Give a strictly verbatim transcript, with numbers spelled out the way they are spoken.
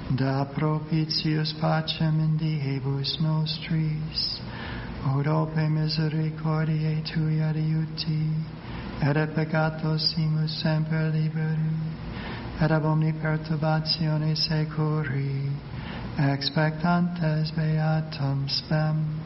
da propitius pacem in diebus nostris, ut ope misericordiae Tui adiuti, et a peccatos simus semper liberi, et ab omni perturbatione securi, expectantes beatum spem.